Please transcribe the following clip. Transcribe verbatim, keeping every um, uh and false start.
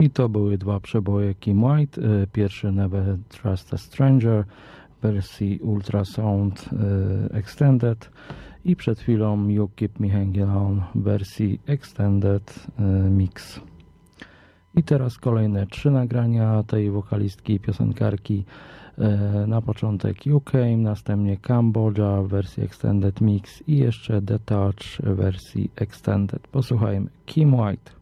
I to były dwa przeboje Kim White. Pierwszy Never Trust a Stranger w wersji Ultrasound Extended i przed chwilą You Keep Me Hanging On w wersji Extended Mix. I teraz kolejne trzy nagrania tej wokalistki i piosenkarki. Na początek You Came, następnie Cambodża w wersji Extended Mix i jeszcze The Touch w wersji Extended. Posłuchajmy. Kim White.